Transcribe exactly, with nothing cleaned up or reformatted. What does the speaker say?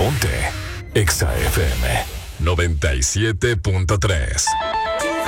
Ponte Exa F M noventa y siete punto tres.